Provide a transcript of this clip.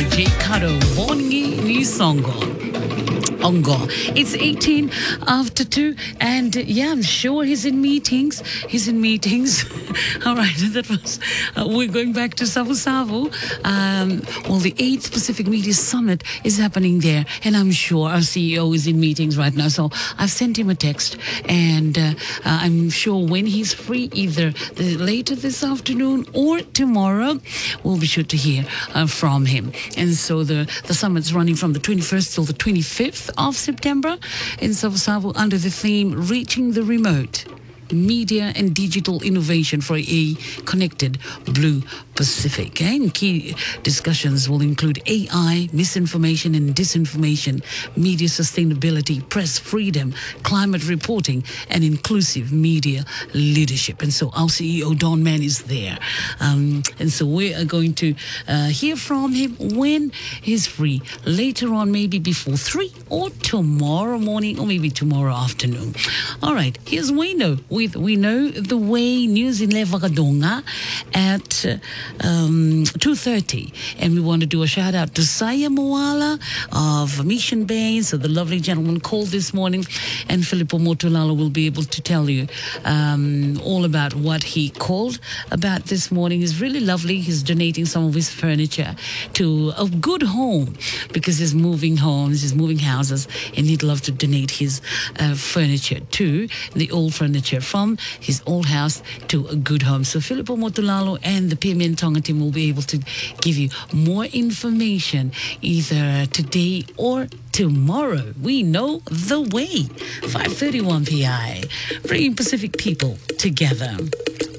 Jekaro Bongi Nisongo. Ongo. It's 18 after 2, and I'm sure he's in meetings. All right, that was, we're going back to Savu Savu. The 8th Pacific Media Summit is happening there, and I'm sure our CEO is in meetings right now. So I've sent him a text, and I'm sure when he's free, either later this afternoon or tomorrow, we'll be sure to hear from him. And so the summit's running from the 21st till the 25th of September in Savu Savu under the theme Reaching the Remote, Media and Digital Innovation for a Connected Blue Pacific. And key discussions will include AI, misinformation and disinformation, media sustainability, press freedom, climate reporting, and inclusive media leadership. And so our CEO, Don Mann, is there. And so we are going to hear from him when he's free, later on, maybe before 3 or tomorrow morning or maybe tomorrow afternoon. All right, here's Wayno with We Know the Way News in Levakadonga at 2:30, and we want to do a shout out to Saya Moala of Mission Bay. So the lovely gentleman called this morning, and Filippo Motolalo will be able to tell you all about what he called about this morning. He's really lovely. He's donating some of his furniture to a good home because he's moving homes, he's moving houses, and he'd love to donate his furniture to the old furniture from his old house to a good home. So Filippo Motolalo and the PMN Tonga team will be able to give you more information either today or tomorrow. We know the way. 5:31 PI. Bringing Pacific people together.